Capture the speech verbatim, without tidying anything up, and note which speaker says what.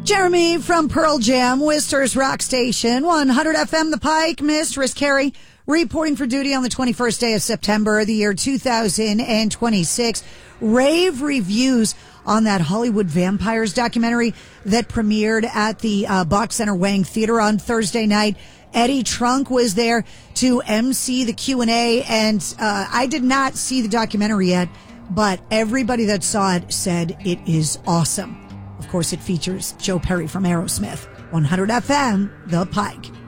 Speaker 1: Jeremy from Pearl Jam, Worcester's Rock Station, one hundred F M The Pike. Mistress Carrie reporting for duty on the twenty-first day of September, the year two thousand twenty-six. Rave reviews on that Hollywood Vampires documentary that premiered at the uh, Bach Center Wang Theater on Thursday night. Eddie Trunk was there to M C the Q and A, and uh, I did not see the documentary yet, but everybody that saw it said it is awesome. Of course, it features Joe Perry from Aerosmith. one hundred F M, The Pike.